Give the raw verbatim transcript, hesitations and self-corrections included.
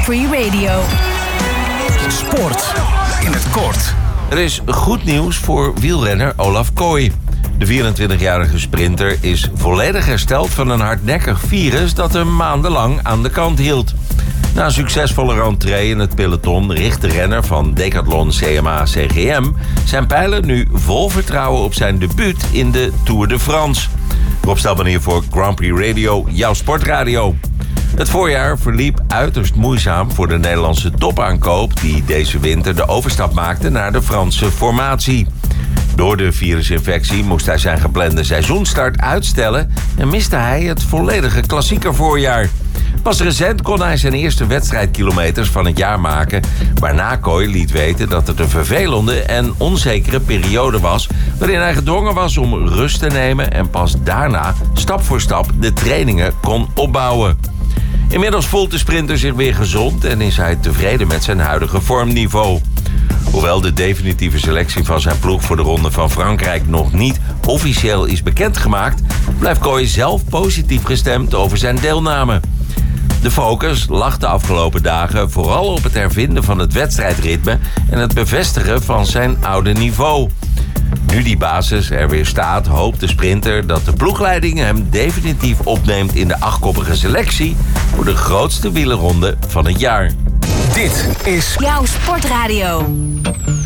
Free Radio. Sport in het kort. Er is goed nieuws voor wielrenner Olaf Kooi. De vierentwintigjarige sprinter is volledig hersteld van een hardnekkig virus dat hem maandenlang aan de kant hield. Na een succesvolle rentree in het peloton richt de renner van Decathlon C M A C G M zijn pijlen nu vol vertrouwen op zijn debuut in de Tour de France. Rob Stelman hier voor Grand Prix Radio, jouw sportradio. Het voorjaar verliep uiterst moeizaam voor de Nederlandse topaankoop die deze winter de overstap maakte naar de Franse formatie. Door de virusinfectie moest hij zijn geplande seizoenstart uitstellen en miste hij het volledige klassieker voorjaar. Pas recent kon hij zijn eerste wedstrijdkilometers van het jaar maken, waarna Kooi liet weten dat het een vervelende en onzekere periode was, waarin hij gedwongen was om rust te nemen en pas daarna stap voor stap de trainingen kon opbouwen. Inmiddels voelt de sprinter zich weer gezond en is hij tevreden met zijn huidige vormniveau. Hoewel de definitieve selectie van zijn ploeg voor de Ronde van Frankrijk nog niet officieel is bekendgemaakt, blijft Kooi zelf positief gestemd over zijn deelname. De focus lag de afgelopen dagen vooral op het hervinden van het wedstrijdritme en het bevestigen van zijn oude niveau. Nu die basis er weer staat, hoopt de sprinter dat de ploegleiding hem definitief opneemt in de achtkoppige selectie voor de grootste wielerronde van het jaar. Dit is Jouw sportradio.